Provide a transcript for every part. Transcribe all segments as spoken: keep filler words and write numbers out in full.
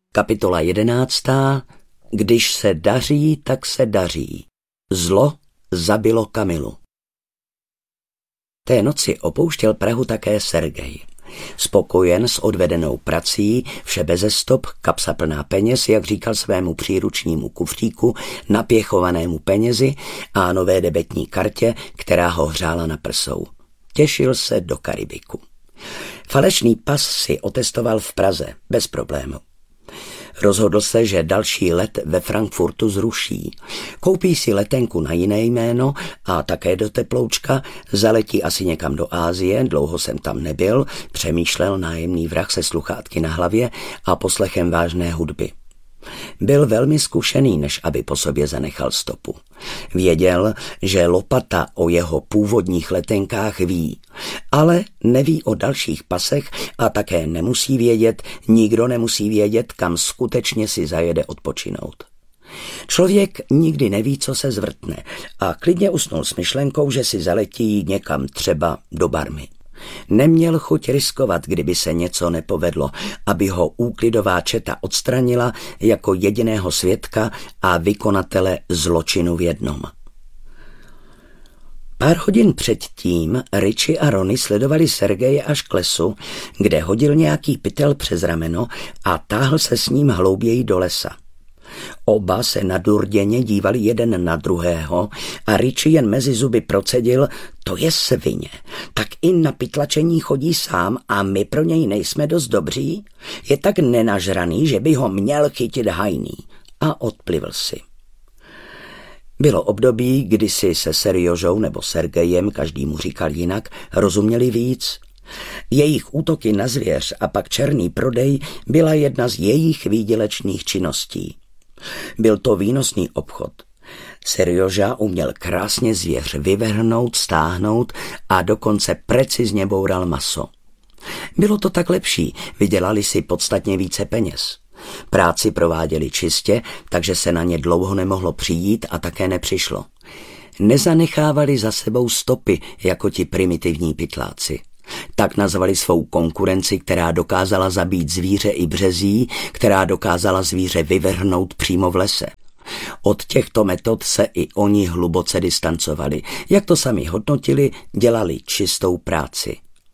Kapitola jedenáctá. Když se daří, tak se daří. Zlo zabilo Kamilu. Té noci opouštěl Prahu také Sergej. Spokojen s odvedenou prací, vše beze stop, kapsa plná peněz, jak říkal svému příručnímu kufříku, napěchovanému penězi a nové debetní kartě, která ho hřála na prsou. Těšil se do Karibiku. Falešný pas si otestoval v Praze, bez problému. Rozhodl se, že další let ve Frankfurtu zruší. Koupí si letenku na jiné jméno a také do teploučka, zaletí asi někam do Asie, dlouho jsem tam nebyl, přemýšlel nájemný vrah se sluchátky na hlavě a poslechem vážné hudby. Byl velmi zkušený, než aby po sobě zanechal stopu. Věděl, že Lopata o jeho původních letenkách ví, ale neví o dalších pasech a také nemusí vědět, nikdo nemusí vědět, kam skutečně si zajede odpočinout. Člověk nikdy neví, co se zvrtne a klidně usnul s myšlenkou, že si zaletí někam třeba do Barmy. Neměl chuť riskovat, kdyby se něco nepovedlo, aby ho úklidová četa odstranila jako jediného svědka a vykonatele zločinu v jednom. Pár hodin předtím Richie a Ronny sledovali Sergeje až k lesu, kde hodil nějaký pytel přes rameno a táhl se s ním hlouběji do lesa. Oba se nadurděně dívali jeden na druhého a Richie jen mezi zuby procedil: to je svině, tak i na pytlačení chodí sám a my pro něj nejsme dost dobří? Je tak nenažraný, že by ho měl chytit hajný. A odplivl si. Bylo období, kdy si se Serjožou nebo Sergejem, každý mu říkal jinak, rozuměli víc. Jejich útoky na zvěř a pak černý prodej byla jedna z jejich výdělečných činností. Byl to výnosný obchod. Serjoža uměl krásně zvěř vyvrhnout, stáhnout a dokonce precizně boural maso. Bylo to tak lepší, vydělali si podstatně více peněz. Práci prováděli čistě, takže se na ně dlouho nemohlo přijít a také nepřišlo. Nezanechávali za sebou stopy jako ti primitivní pytláci. Tak nazvali svou konkurenci, která dokázala zabít zvíře i březí, která dokázala zvíře vyvrhnout přímo v lese. Od těchto metod se i oni hluboce distancovali. Jak to sami hodnotili, dělali čistou práci.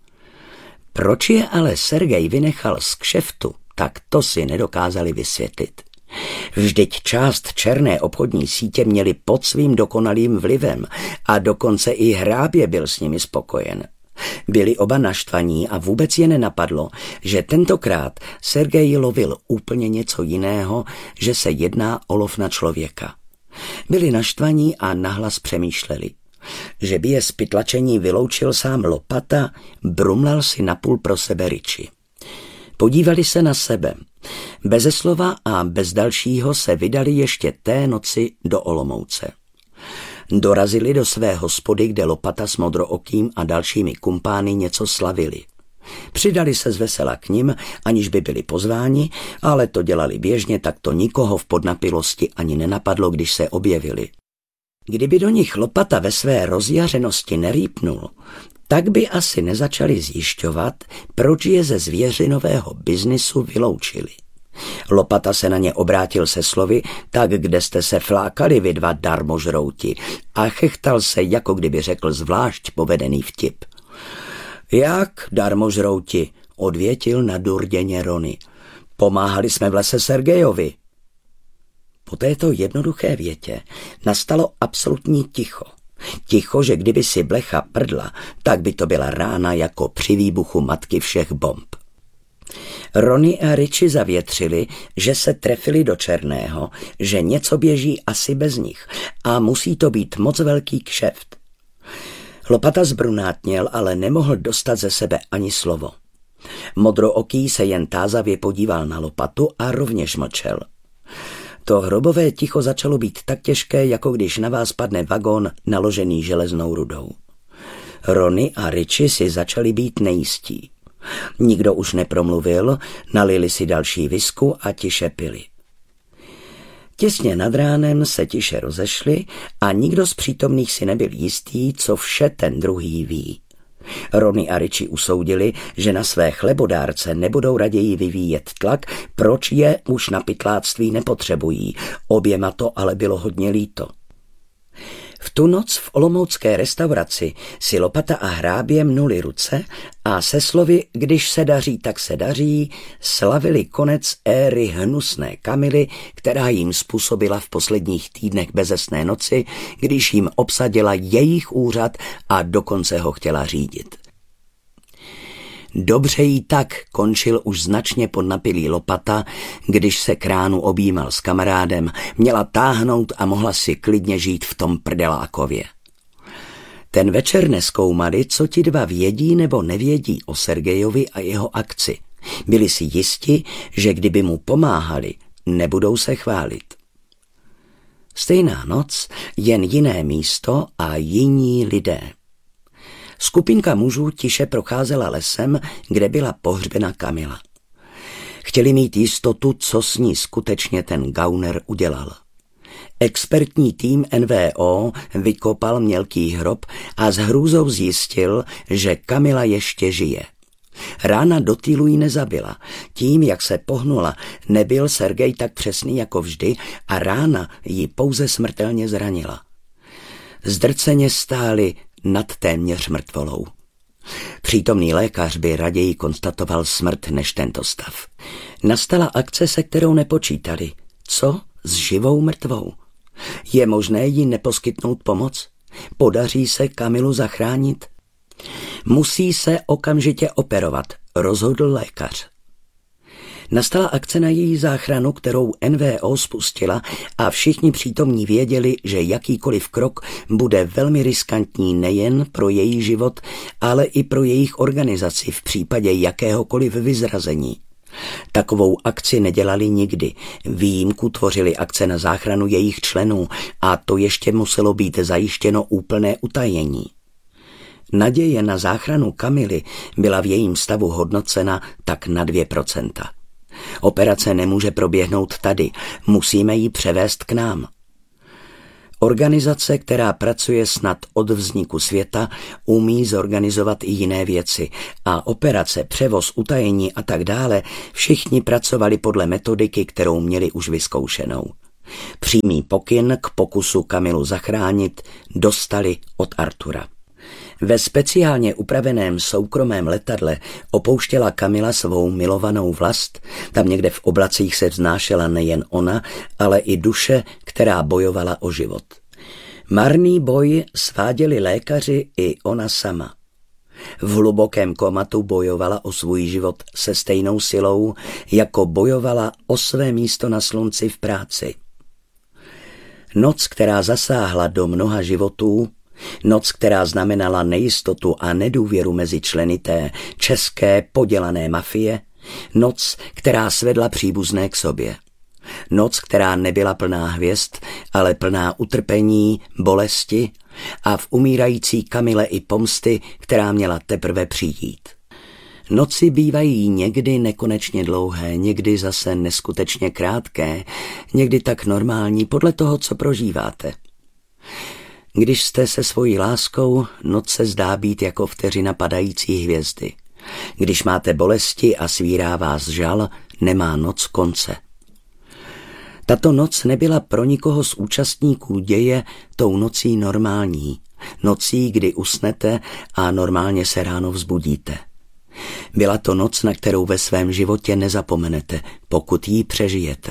Proč je ale Sergej vynechal z kšeftu, tak to si nedokázali vysvětlit. Vždyť část černé obchodní sítě měli pod svým dokonalým vlivem a dokonce i hrábě byl s nimi spokojen. Byli oba naštvaní a vůbec je nenapadlo, že tentokrát Sergej lovil úplně něco jiného, že se jedná o lov na člověka. Byli naštvaní a nahlas přemýšleli. Že by je z pytlačení vyloučil sám Lopata, brumlal si napůl pro sebe Richie. Podívali se na sebe. Beze slova a bez dalšího se vydali ještě té noci do Olomouce. Dorazili do své hospody, kde Lopata s Modrookým a dalšími kumpány něco slavili. Přidali se zvesela k nim, aniž by byli pozváni, ale to dělali běžně, tak to nikoho v podnapilosti ani nenapadlo, když se objevili. Kdyby do nich Lopata ve své rozjařenosti nerýpnul, tak by asi nezačali zjišťovat, proč je ze zvěřinového biznisu vyloučili. Lopata se na ně obrátil se slovy: tak kde jste se flákali vy dva darmožrouti, a chechtal se, jako kdyby řekl zvlášť povedený vtip. Jak darmožrouti, odvětil nadurděně Ronny. Pomáhali jsme v lese Sergejovi. Po této jednoduché větě nastalo absolutní ticho. Ticho, že kdyby si blecha prdla, tak by to byla rána jako při výbuchu matky všech bomb. Ronny a Richie zavětřili, že se trefili do černého, že něco běží asi bez nich a musí to být moc velký kšeft. Lopata zbrunátněl, ale nemohl dostat ze sebe ani slovo. Modrooký se jen tázavě podíval na Lopatu a rovněž mlčel. To hrobové ticho začalo být tak těžké, jako když na vás padne vagón naložený železnou rudou. Ronny a Richie si začali být nejistí. Nikdo už nepromluvil, nalili si další visku a tiše pili. Těsně nad ránem se tiše rozešli a nikdo z přítomných si nebyl jistý, co vše ten druhý ví. Ronny a Richie usoudili, že na své chlebodárce nebudou raději vyvíjet tlak, proč je už na pytláctví nepotřebují. Oběma to ale bylo hodně líto. V tu noc v olomoucké restauraci si Lopata a Hrábě mnuli ruce a se slovy "když se daří, tak se daří" slavili konec éry hnusné Kamily, která jim způsobila v posledních týdnech bezesné noci, když jim obsadila jejich úřad a dokonce ho chtěla řídit. Dobře jí tak, končil už značně podnapilý Lopata, když se k ránu objímal s kamarádem, měla táhnout a mohla si klidně žít v tom prdelákově. Ten večer nezkoumali, co ti dva vědí nebo nevědí o Sergejovi a jeho akci. Byli si jisti, že kdyby mu pomáhali, nebudou se chválit. Stejná noc, jen jiné místo a jiní lidé. Skupinka mužů tiše procházela lesem, kde byla pohřbena Kamila. Chtěli mít jistotu, co s ní skutečně ten gauner udělal. Expertní tým N V O vykopal mělký hrob a s hrůzou zjistil, že Kamila ještě žije. Rána do týlu ji nezabila. Tím, jak se pohnula, nebyl Sergej tak přesný jako vždy a rána ji pouze smrtelně zranila. Zdrceně stáli nad téměř mrtvolou. Přítomný lékař by raději konstatoval smrt než tento stav. Nastala akce, se kterou nepočítali. Co s živou mrtvou? Je možné jí neposkytnout pomoc? Podaří se Kamilu zachránit? Musí se okamžitě operovat, rozhodl lékař. Nastala akce na její záchranu, kterou N V O spustila a všichni přítomní věděli, že jakýkoliv krok bude velmi riskantní nejen pro její život, ale i pro jejich organizaci v případě jakéhokoliv vyzrazení. Takovou akci nedělali nikdy. Výjimku tvořily akce na záchranu jejich členů a to ještě muselo být zajištěno úplné utajení. Naděje na záchranu Kamily byla v jejím stavu hodnocena tak na dvě procenta. Operace nemůže proběhnout tady, musíme ji převést k nám. Organizace, která pracuje snad od vzniku světa, umí zorganizovat i jiné věci a operace, převoz, utajení a tak dále, všichni pracovali podle metodiky, kterou měli už vyzkoušenou. Přímý pokyn k pokusu Kamilu zachránit dostali od Artura. Ve speciálně upraveném soukromém letadle opouštěla Kamila svou milovanou vlast, tam někde v oblacích se vznášela nejen ona, ale i duše, která bojovala o život. Marný boj sváděli lékaři i ona sama. V hlubokém komatu bojovala o svůj život se stejnou silou, jako bojovala o své místo na slunci v práci. Noc, která zasáhla do mnoha životů, noc, která znamenala nejistotu a nedůvěru mezi členy té české podělané mafie, noc, která svedla příbuzné k sobě. Noc, která nebyla plná hvězd, ale plná utrpení, bolesti a v umírající Kamile i pomsty, která měla teprve přijít. Noci bývají někdy nekonečně dlouhé, někdy zase neskutečně krátké, někdy tak normální podle toho, co prožíváte. Když jste se svojí láskou, noc se zdá být jako vteřina padající hvězdy. Když máte bolesti a svírá vás žal, nemá noc konce. Tato noc nebyla pro nikoho z účastníků děje tou nocí normální, nocí, kdy usnete a normálně se ráno vzbudíte. Byla to noc, na kterou ve svém životě nezapomenete, pokud ji přežijete.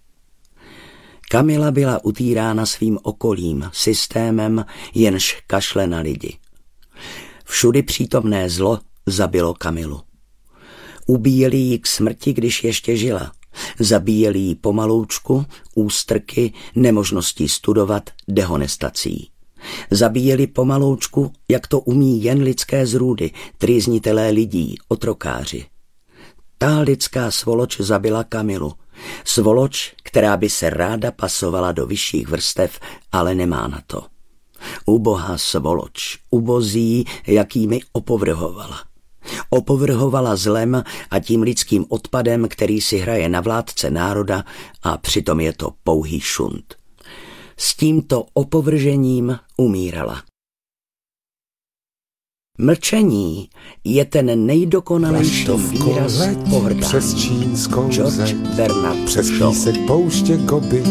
Kamila byla utýrána svým okolím, systémem, jenž kašle na lidi. Všudy přítomné zlo zabilo Kamilu. Ubíjeli ji k smrti, když ještě žila. Zabíjeli ji pomaloučku, ústrky, nemožností studovat, dehonestací. Zabíjeli pomaloučku, jak to umí jen lidské zrůdy, trýznitelé lidí, otrokáři. Ta lidská svoloč zabila Kamilu. Svoloč, která by se ráda pasovala do vyšších vrstev, ale nemá na to. Ubohá svoloč, ubozí, jakými opovrhovala. Opovrhovala zlem a tím lidským odpadem, který si hraje na vládce národa a přitom je to pouhý šunt. S tímto opovržením umírala. Mlčení je ten nejdokonalejší výraz pohrdání. Přes čínskou George zeď, Bernard přes Shaw. písek pouště Gobi.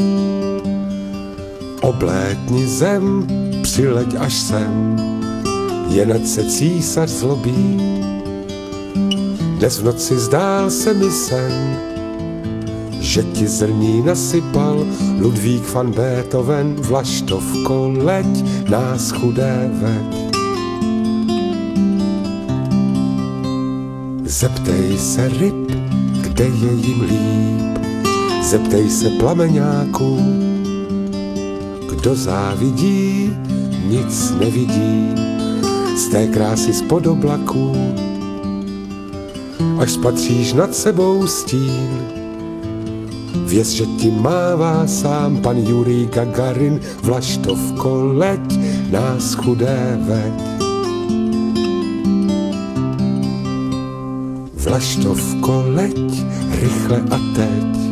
Oblétni zem, přileď až sem, jen ať se císař zlobí. Dnes v noci zdál se mi sen, že ti zrní nasypal Ludvík van Beethoven. Vlaštovko, leď, nás chudé veď. Zeptej se ryb, kde je jim líp, zeptej se plameňáků, kdo závidí, nic nevidí z té krásy spod oblaků. Až spatříš nad sebou stín, věz, že ti mává sám pan Jurij Gagarin. Vlaštovko, leď, nás chudé veď. Vlaštovko, leď, rychle a teď.